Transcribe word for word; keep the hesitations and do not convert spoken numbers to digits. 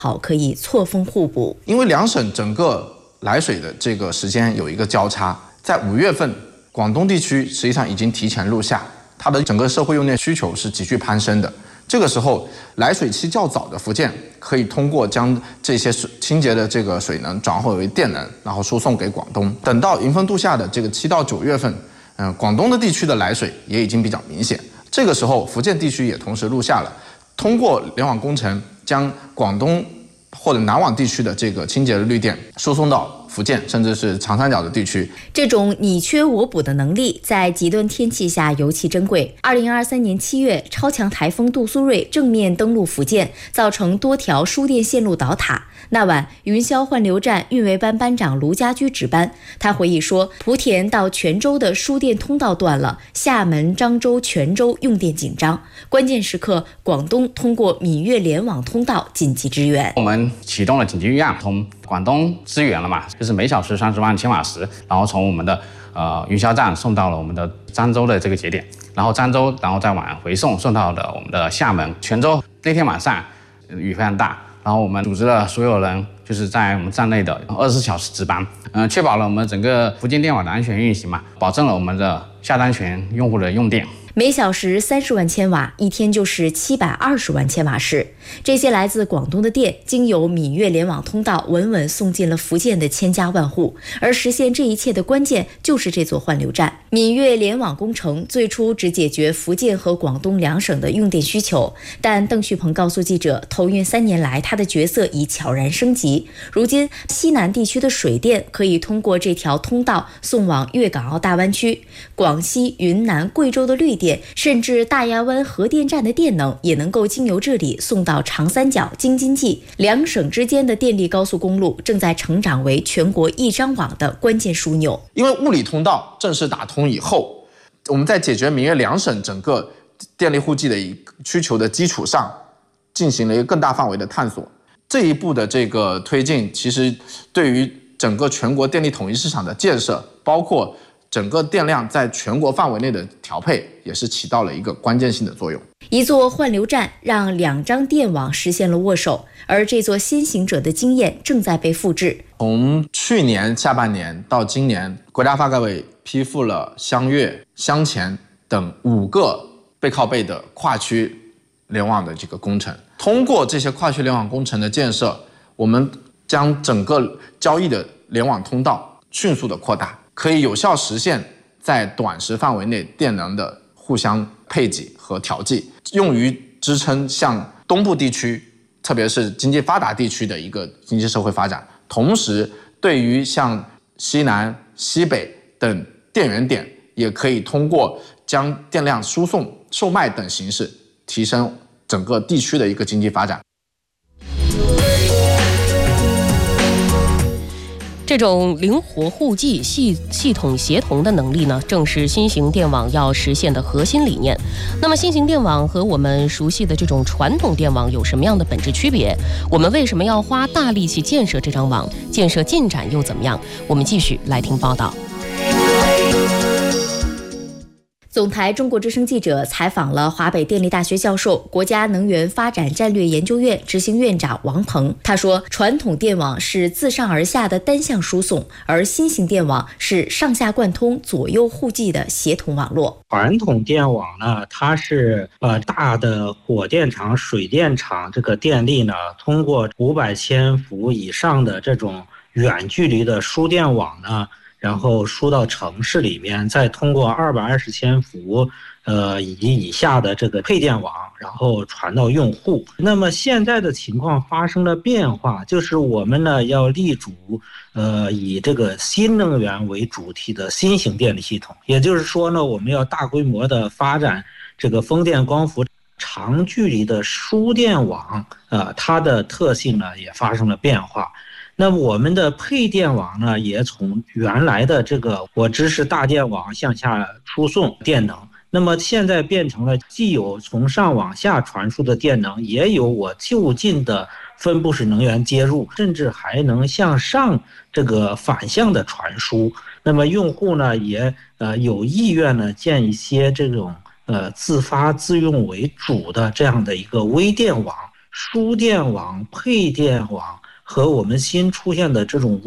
好可以错峰互补。 因为两省整个来水的这个时间有一个交叉，在五月份，广东地区实际上已经提前入夏，它的整个社会用电需求是急剧攀升的。这个时候，来水期较早的福建可以通过将这些水清洁的这个水能转化为电能，然后输送给广东。等到迎风度夏的这个七到九月份，嗯、呃，广东的地区的来水也已经比较明显。这个时候，福建地区也同时入夏了，通过联网工程将广东或者南网地区的这个清洁的绿电输送到福建甚至是长三角的地区。 这种你缺我补的能力在极端天气下尤其珍贵。二零二三年七月，超强台风杜苏芮正面登陆福建，造成多条输电线路倒塌。那晚，云霄换流站运维班班长卢家驹值班，他回忆说，莆田到泉州的输电通道断了，厦门、漳州、泉州用电紧张，关键时刻，广东通过闽粤联网通道紧急支援。 我们启动了紧急预案，从广东支援了嘛，就是每小时三十万千瓦时，然后从我们的呃云霄站送到了我们的漳州的这个节点，然后漳州，然后再往回送送到了我们的厦门、泉州。那天晚上雨非常大，然后我们组织了所有人，就是在我们站内的二十四小时值班，嗯、呃，确保了我们整个福建电网的安全运行嘛，保证了我们的下单权用户的用电。 每小时三十万千瓦，一天就是七百二十万千瓦时。这些来自广东的电，经由闽粤联网通道稳稳送进了福建的千家万户。而实现这一切的关键，就是这座换流站。闽粤联网工程最初只解决福建和广东两省的用电需求，但邓旭鹏告诉记者，投运三年来，他的角色已悄然升级。如今，西南地区的水电可以通过这条通道送往粤港澳大湾区，广西、云南、贵州的绿电，甚至大亚湾核电站的电能也能够经由这里送到长三角、京津冀。两省之间的电力高速公路正在成长为全国一张网的关键枢纽。 因为物理通道正式打通以后，我们在解决闽粤两省整个电力户籍的需求的基础上，进行了一个更大范围的探索。这一步的这个推进，其实对于整个全国电力统一市场的建设，包括整个电量在全国范围内的调配，也是起到了一个关键性的作用。 一座换流站让两张电网实现了握手，而这座先行者的经验正在被复制。 从去年下半年到今年，国家发改委批复了湘粤、湘黔等五个背靠背的跨区联网的这个工程。通过这些跨区联网工程的建设，我们将整个交易的联网通道迅速的扩大，可以有效实现在短时范围内电能的互相配给和调剂，用于支撑向东部地区，特别是经济发达地区的一个经济社会发展。同时，对于像西南、西北等电源点，也可以通过将电量输送、售卖等形式，提升整个地区的一个经济发展。 这种灵活互济、系系统协同的能力呢，正是新型电网要实现的核心理念。那么，新型电网和我们熟悉的这种传统电网有什么样的本质区别？我们为什么要花大力气建设这张网？建设进展又怎么样？我们继续来听报道。 总台中国之声记者采访了华北电力大学教授、国家能源发展战略研究院执行院长王鹏。他说，传统电网是自上而下的单向输送，而新型电网是上下贯通、左右互济的协同网络。 传统电网呢，它是呃大的火电厂、水电厂这个电力呢，通过五百千伏以上的这种远距离的输电网呢，然后输到城市里面，再通过二百二十千伏，呃以及以下的这个配电网，然后传到用户。那么现在的情况发生了变化，就是我们呢要立足，呃以这个新能源为主体的新型电力系统。也就是说呢，我们要大规模的发展这个风电、光伏长距离的输电网，呃它的特性呢也发生了变化。那么我们的配电网呢，也从原来的这个我支持大电网向下输送电能，那么现在变成了既有从上往下传输的电能，也有我就近的分布式能源接入，甚至还能向上这个反向的传输。那么用户呢，也呃有意愿呢建一些这种呃自发自用为主的这样的一个微电网。 输电网、配电网和我们新出现的这种